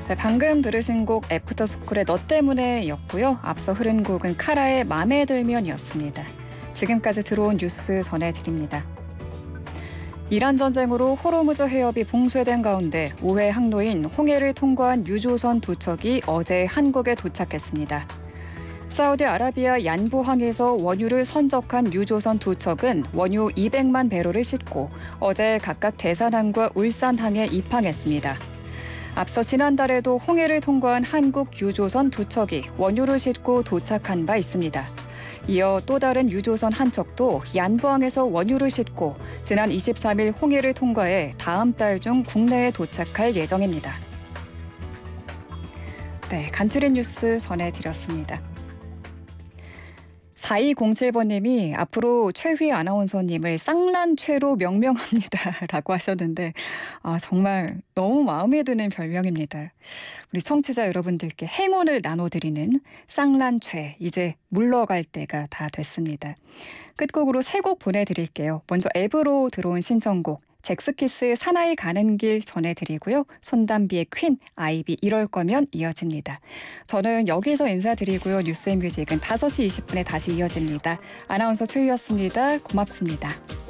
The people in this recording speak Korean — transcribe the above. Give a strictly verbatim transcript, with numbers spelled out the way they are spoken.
네, 방금 들으신 곡 애프터스쿨의 너 때문에였고요. 앞서 흐른 곡은 카라의 맘에 들면이었습니다. 지금까지 들어온 뉴스 전해드립니다. 이란 전쟁으로 호르무즈 해협이 봉쇄된 가운데 우회 항로인 홍해를 통과한 유조선 두 척이 어제 한국에 도착했습니다. 사우디아라비아 얀부항에서 원유를 선적한 유조선 두 척은 원유 이백만 배럴을 싣고 어제 각각 대산항과 울산항에 입항했습니다. 앞서 지난달에도 홍해를 통과한 한국 유조선 두 척이 원유를 싣고 도착한 바 있습니다. 이어 또 다른 유조선 한 척도 얀부항에서 원유를 싣고 지난 이십삼 일 홍해를 통과해 다음 달 중 국내에 도착할 예정입니다. 네, 간추린 뉴스 전해드렸습니다. 사이공칠 번님이 앞으로 최휘 아나운서님을 쌍란최로 명명합니다라고 하셨는데 아, 정말 너무 마음에 드는 별명입니다. 우리 청취자 여러분들께 행운을 나눠드리는 쌍란최, 이제 물러갈 때가 다 됐습니다. 끝곡으로 세 곡 보내드릴게요. 먼저 앱으로 들어온 신청곡 잭스키스의 사나이 가는 길 전해드리고요. 손담비의 퀸, 아이비 이럴 거면 이어집니다. 저는 여기서 인사드리고요. 뉴스앤뮤직은 다섯 시 이십 분에 다시 이어집니다. 아나운서 최유였습니다. 고맙습니다.